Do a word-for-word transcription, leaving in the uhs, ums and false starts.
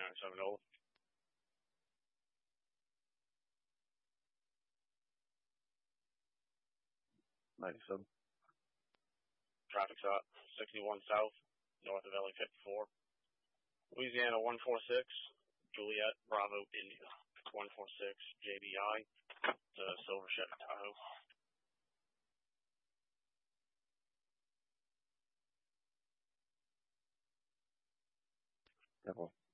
ninety-seven over. ninety-seven. Traffic stop, sixty-one South, north of L A fifty-four. Louisiana one four six, Juliet, Bravo, India. one four six, J B I, to Silver Chevy Tahoe. Definitely.